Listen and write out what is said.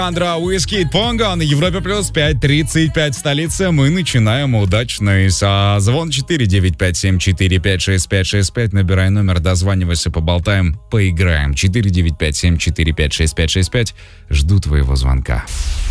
Андра Уискид Понго на Европе плюс 5:35 в столице. Мы начинаем удачный созвон 495-7456-565. Набирай номер, дозванивайся, поболтаем, поиграем. 495-7456-565. Жду твоего звонка.